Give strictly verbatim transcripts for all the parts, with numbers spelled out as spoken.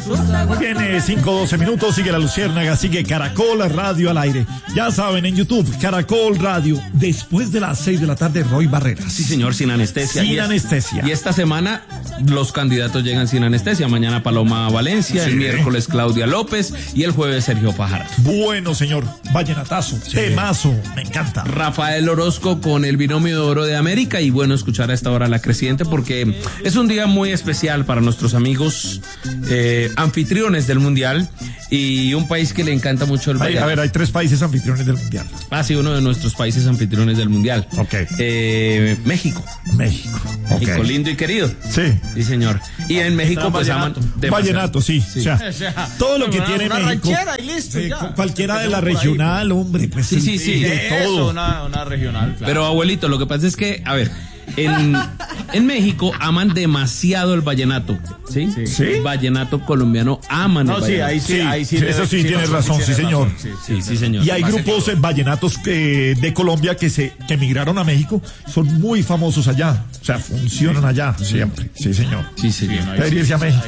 Muy bien, eh, cinco doce minutos, sigue La Luciérnaga, sigue Caracol Radio al aire. Ya saben, en YouTube, Caracol Radio, después de las seis de la tarde, Roy Barreras. Sí, señor, sin anestesia. Sin y anestesia. Es, y esta semana los candidatos llegan sin anestesia. Mañana Paloma Valencia, sí. El miércoles Claudia López y el jueves Sergio Fajardo. Bueno, señor, vallenatazo, sí. Temazo, me encanta. Rafael Orozco con el binomio de oro de América, y bueno, escuchar a esta hora a la creciente porque es un día muy especial para nuestros amigos eh, anfitriones del Mundial y un país que le encanta mucho el vallenato. A ver, hay tres países anfitriones del Mundial. Ah, sí, uno de nuestros países anfitriones del Mundial. Ok. Eh, México. México. México, Okay. Lindo y querido. Sí. Sí, señor. Y en México, pues aman. Vallenato, sí. sí. O sea, o sea, todo lo que una, tiene una México. Ranchera y listo, sí, ya. Cualquiera de la regional, hombre. Pues sí, sí, sí. De eso, todo. Una, una regional. Claro. Pero, abuelito, lo que pasa es que, a ver. En, en México aman demasiado el vallenato, ¿sí? Sí. ¿Sí? El vallenato colombiano aman no, el vallenato. Sí, ahí sí, ahí sí. sí eso sí, sí tienes razón, sí, señor. Razón, sí, sí, sí, señor. Y hay grupos eh, vallenatos eh, de Colombia que se que emigraron a México, son muy famosos allá, o sea, funcionan allá siempre. Sí, señor. Sí, señor. Sí, debería irse a México.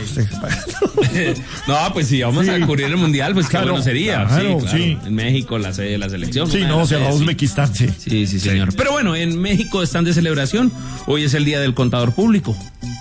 No, pues si vamos sí. a cubrir el Mundial, pues claro, qué bueno sería. Claro, sí, claro. Sí. En México, la sede de la selección. Sí, no, se va a Uzbekistán, sí. Sí, sí, señor. Sí. Pero bueno, en México están de celebración. Hoy es el día del contador público.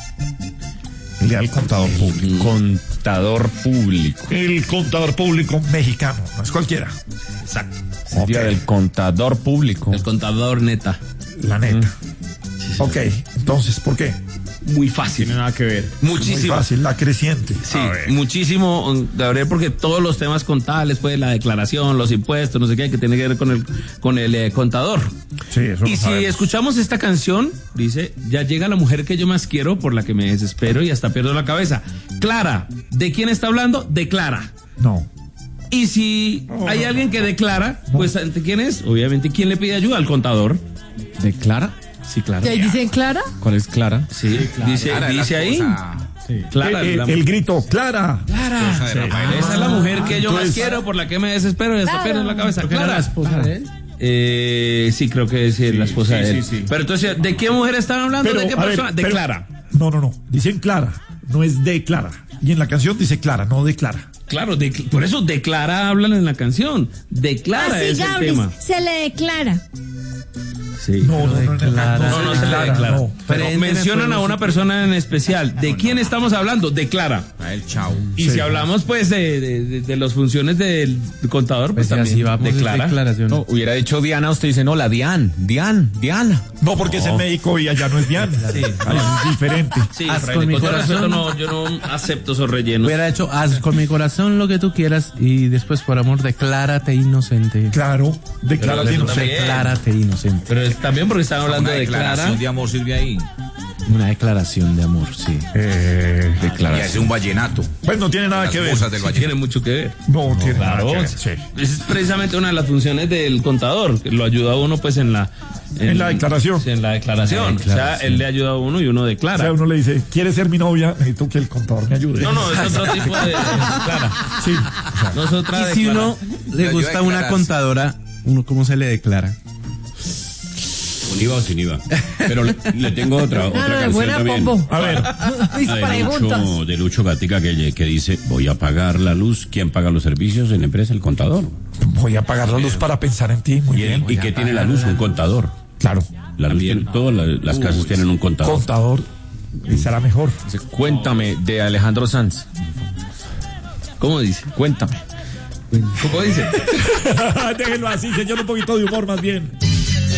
El día del contador público. Contador público. El contador público mexicano, no es cualquiera. Exacto. Es el okay. día del contador público. El contador neta. La neta. Sí, ok, entonces, ¿por qué? Muy fácil. Tiene nada que ver. Muchísimo. Muy fácil, la creciente. Sí, muchísimo, Gabriel, porque todos los temas contables, pues la declaración, los impuestos, no sé qué, hay que tener que ver con el con el eh, contador. Sí, eso y lo si sabemos. Escuchamos esta canción, dice, ya llega la mujer que yo más quiero, por la que me desespero y hasta pierdo la cabeza. Clara, ¿de quién está hablando? De Clara. No. Y si no, hay no, alguien no, que declara, no. pues ¿ante quién es? Obviamente, ¿quién le pide ayuda? Al contador. ¿Declara? Sí, claro. ¿Y ahí dicen Clara? ¿Cuál es Clara? Sí, sí Clara. dice, Clara dice ahí. Sí. Clara, el, el, la... el grito, Clara. Clara. Sí. Ah, esa es la mujer que yo entonces... más quiero, por la que me desespero y hasta pierdo la cabeza. Clara. Clara. ¿La esposa de él? Eh, sí, creo que sí, es la esposa sí, de él. Sí, sí. Pero entonces, ¿de qué mujer están hablando? Pero, ¿De qué persona? Ver, de pero, Clara. No, no, no. Dicen Clara. No es de Clara. Y en la canción dice Clara, no de Clara. Claro, de, por eso de Clara hablan en la canción. Declara Así, es Gabri, el tema. Se le declara. Sí. No, no, no, no, no, no se le declara. No. Pero Pero mencionan a una persona en especial. ¿De quién estamos hablando? Declara. A él, chao. Y sí, si hablamos, pues, de, de, de, de las funciones del contador, pues, pues también así vamos declara. No, hubiera dicho Diana, usted dice, no, la Dian, Dian, Diana. No, porque no. es en México y allá no es Diana. Sí. Ahí es diferente. Sí, haz Fray, con mi con todo corazón. respeto, no, yo no acepto esos rellenos. Hubiera hecho, haz con mi corazón lo que tú quieras y después, por amor, declárate inocente. Claro, declárate inocente. Declárate inocente. Pero es, también porque están hablando una de Clara. declaración de amor sirve ahí. Una declaración de amor, sí. Eh, y hace un vallenato. Pues no tiene nada Las que ver. Del vallenato. Tiene mucho que ver. No, no tiene claro, nada que ver. Sí. Es precisamente una de las funciones del contador, que lo ayuda a uno pues en la en, en la declaración. En la declaración. La declaración. O sea, él le ayuda a uno y uno declara. O sea, uno le dice, ¿quieres ser mi novia? Necesito que el contador me ayude. No, no, es otro tipo de declara. Sí. O sea, no es otra y si uno le gusta una contadora, ¿uno cómo se le declara? ¿Con I V A o sin I V A? Pero le, le tengo otra, otra Ah, canción buena, también. Pombo. A ver. Mis La de preguntas. Lucho, de Lucho Gatica que, que dice, voy a pagar la luz. ¿Quién paga los servicios en la empresa? El contador. Voy a apagar la luz para pensar en ti. Muy ¿Y, bien. ¿y qué tiene la luz? Un contador. Claro. La luz tiene, todas las, las casas Uy, tienen un contador. Contador. Será mejor. Cuéntame, de Alejandro Sanz. ¿Cómo dice? Cuéntame. ¿Cómo dice? Déjenlo así, señor, un poquito de humor más bien.